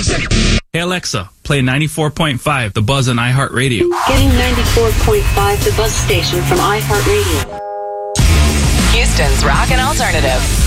Hey Alexa, play 94.5 The Buzz on iHeartRadio. Getting 94.5 The Buzz station from iHeartRadio. Houston's Rock and Alternative.